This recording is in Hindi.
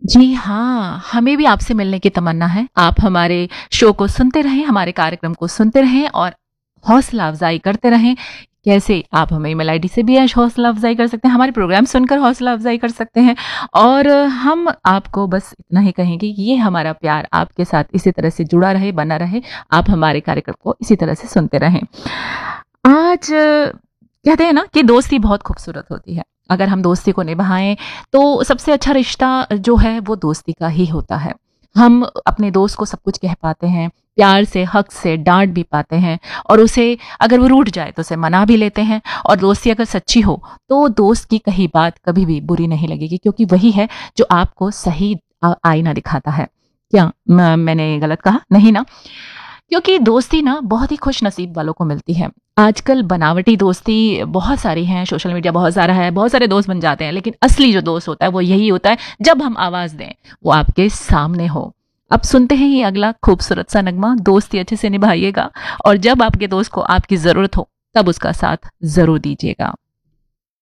जी हाँ, हमें भी आपसे मिलने की तमन्ना है। आप हमारे शो को सुनते रहें, हमारे कार्यक्रम को सुनते रहें और हौसला अफ़ज़ाई करते रहें। कैसे आप हमें ईमेल आईडी से भी हौसला अफ़ज़ाई कर सकते हैं, हमारे प्रोग्राम सुनकर हौसला अफ़ज़ाई कर सकते हैं और हम आपको बस इतना ही कहेंगे कि ये हमारा प्यार आपके साथ इसी तरह से जुड़ा रहे, बना रहे। आप हमारे कार्यक्रम को इसी तरह से सुनते रहें। आज कहते हैं ना कि दोस्ती बहुत खूबसूरत होती है। अगर हम दोस्ती को निभाएँ तो सबसे अच्छा रिश्ता जो है वो दोस्ती का ही होता है। हम अपने दोस्त को सब कुछ कह पाते हैं, प्यार से, हक से डाँट भी पाते हैं और उसे अगर वो रूठ जाए तो उसे मना भी लेते हैं और दोस्ती अगर सच्ची हो तो दोस्त की कही बात कभी भी बुरी नहीं लगेगी क्योंकि वही है जो आपको सही आईना दिखाता है। क्या मैंने गलत कहा? नहीं ना? क्योंकि दोस्ती ना बहुत ही खुश नसीब वालों को मिलती है। आजकल बनावटी दोस्ती बहुत सारी हैं, सोशल मीडिया बहुत सारा है, बहुत सारे दोस्त बन जाते हैं, लेकिन असली जो दोस्त होता है वो यही होता है जब हम आवाज़ दें, वो आपके सामने हो। अब सुनते हैं ये अगला खूबसूरत सा नगमा, दोस्ती अच्छे से निभाइएगा और जब आपके दोस्त को आपकी ज़रूरत हो, तब उसका साथ ज़रूर दीजिएगा।